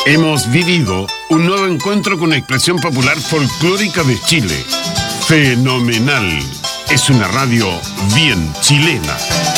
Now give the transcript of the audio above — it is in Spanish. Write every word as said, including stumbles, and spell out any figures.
Hemos vivido un nuevo encuentro con la expresión popular folclórica de Chile. Fenomenal. Es una radio bien chilena.